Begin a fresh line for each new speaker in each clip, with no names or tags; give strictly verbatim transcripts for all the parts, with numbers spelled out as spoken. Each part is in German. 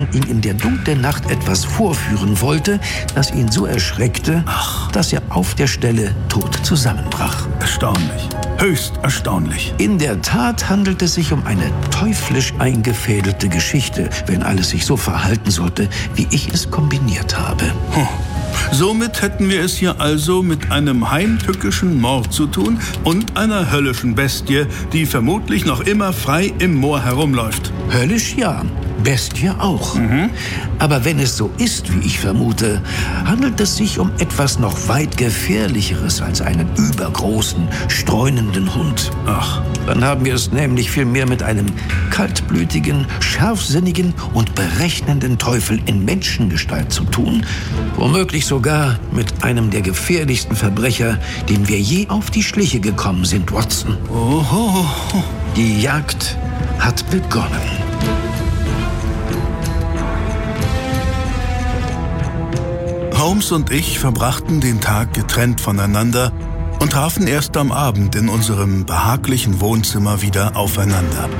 ihn in der dunklen Nacht etwas vorführen wollte, das ihn so erschreckte,
Ach.
dass er auf der Stelle tot zusammenbrach.
Erstaunlich. Höchst erstaunlich.
In der Tat handelt es sich um eine teuflisch eingefädelte Geschichte, wenn alles sich so verhalten sollte, wie ich es kombiniert habe.
Hm. Somit hätten wir es hier also mit einem heimtückischen Mord zu tun und einer höllischen Bestie, die vermutlich noch immer frei im Moor herumläuft.
Höllisch ja, Bestie auch.
Mhm.
Aber wenn es so ist, wie ich vermute, handelt es sich um etwas noch weit Gefährlicheres als einen übergroßen, streunenden Hund.
Ach.
Dann haben wir es nämlich vielmehr mit einem kaltblütigen, scharfsinnigen und berechnenden Teufel in Menschengestalt zu tun. Womöglich sogar mit einem der gefährlichsten Verbrecher, dem wir je auf die Schliche gekommen sind, Watson.
Oho.
Die Jagd hat begonnen.
Holmes und ich verbrachten den Tag getrennt voneinander und trafen erst am Abend in unserem behaglichen Wohnzimmer wieder aufeinander.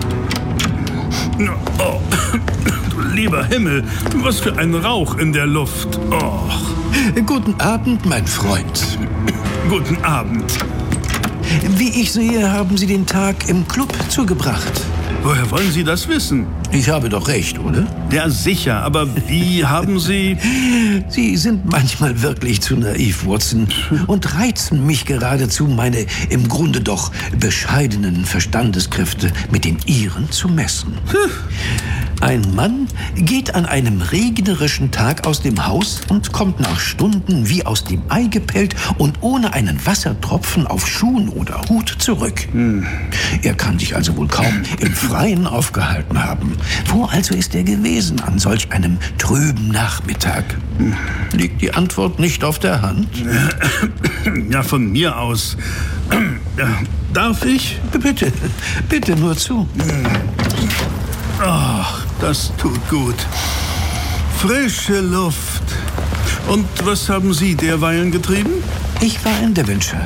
Oh, du lieber Himmel, was für ein Rauch in der Luft. Oh.
Guten Abend, mein Freund.
Guten Abend.
Wie ich sehe, haben Sie den Tag im Club zugebracht.
Woher wollen Sie das wissen?
Ich habe doch recht, oder?
Ja, sicher, aber wie haben Sie...
Sie sind manchmal wirklich zu naiv, Watson, und reizen mich geradezu, meine im Grunde doch bescheidenen Verstandeskräfte mit den Ihren zu messen. Ein Mann geht an einem regnerischen Tag aus dem Haus und kommt nach Stunden wie aus dem Ei gepellt und ohne einen Wassertropfen auf Schuhen oder Hut zurück. Hm. Er kann sich also wohl kaum im Freien aufgehalten haben. Wo also ist er gewesen an solch einem trüben Nachmittag? Liegt die Antwort nicht auf der Hand?
Ja, von mir aus. Darf ich?
Bitte, bitte nur zu.
Ach, das tut gut. Frische Luft. Und was haben Sie derweilen getrieben?
Ich war in Devonshire.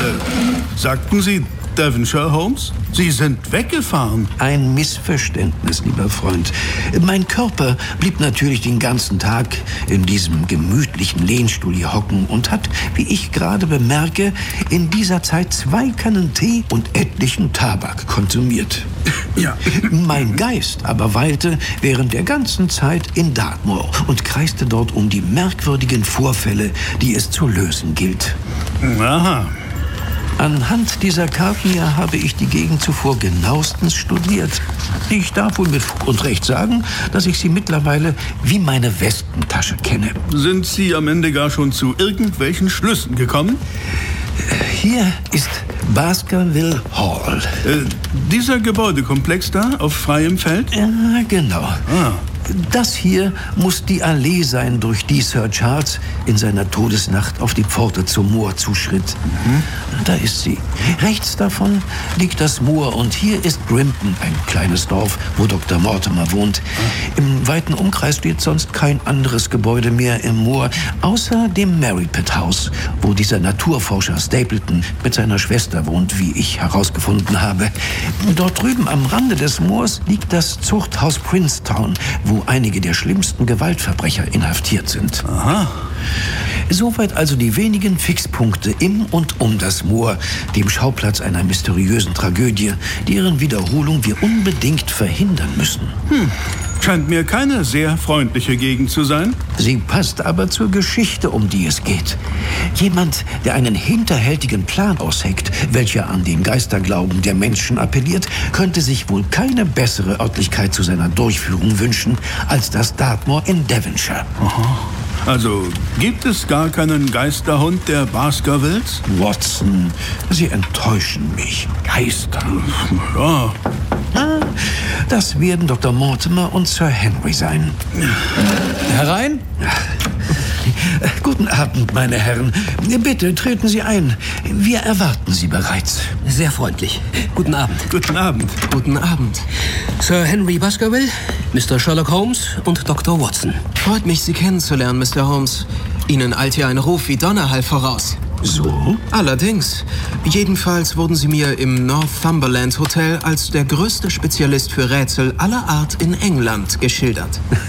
Äh, sagten Sie Devonshire, Holmes? Sie sind weggefahren.
Ein Missverständnis, lieber Freund. Mein Körper blieb natürlich den ganzen Tag in diesem gemütlichen Lehnstuhl hier hocken und hat, wie ich gerade bemerke, in dieser Zeit zwei Kannen Tee und etlichen Tabak konsumiert.
Ja.
Mein Geist aber weilte während der ganzen Zeit in Dartmoor und kreiste dort um die merkwürdigen Vorfälle, die es zu lösen gilt.
Aha.
Anhand dieser Karten hier habe ich die Gegend zuvor genauestens studiert. Ich darf wohl mit Fug und Recht sagen, dass ich sie mittlerweile wie meine Westentasche kenne.
Sind Sie am Ende gar schon zu irgendwelchen Schlüssen gekommen?
Hier ist Baskerville Hall.
Äh, dieser Gebäudekomplex da auf freiem Feld?
Ja, genau.
Ah.
Das hier muss die Allee sein, durch die Sir Charles in seiner Todesnacht auf die Pforte zum Moor zuschritt. Mhm. Da ist sie. Rechts davon liegt das Moor und hier ist Grimpen, ein kleines Dorf, wo Doktor Mortimer wohnt. Mhm. Im weiten Umkreis steht sonst kein anderes Gebäude mehr im Moor, außer dem Merripit House, wo dieser Naturforscher Stapleton mit seiner Schwester wohnt, wie ich herausgefunden habe. Dort drüben am Rande des Moors liegt das Zuchthaus Princetown, wo einige der schlimmsten Gewaltverbrecher inhaftiert sind.
Aha.
Soweit also die wenigen Fixpunkte im und um das Moor, dem Schauplatz einer mysteriösen Tragödie, deren Wiederholung wir unbedingt verhindern müssen.
Hm. Scheint mir keine sehr freundliche Gegend zu sein.
Sie passt aber zur Geschichte, um die es geht. Jemand, der einen hinterhältigen Plan ausheckt, welcher an den Geisterglauben der Menschen appelliert, könnte sich wohl keine bessere Örtlichkeit zu seiner Durchführung wünschen, als das Dartmoor in Devonshire.
Aha. Also, gibt es gar keinen Geisterhund der Baskervilles?
Watson, Sie enttäuschen mich. Geister.
Ja.
Ah, das werden Doktor Mortimer und Sir Henry sein. Herein? Guten Abend, meine Herren. Bitte treten Sie ein. Wir erwarten Sie bereits.
Sehr freundlich. Guten Abend.
Guten Abend.
Guten Abend. Sir Henry Baskerville, Mister Sherlock Holmes und Doktor Watson. Freut mich, Sie kennenzulernen, Mister Holmes. Ihnen eilt ja ein Ruf wie Donnerhall voraus.
So?
Allerdings. Jedenfalls wurden Sie mir im Northumberland Hotel als der größte Spezialist für Rätsel aller Art in England geschildert.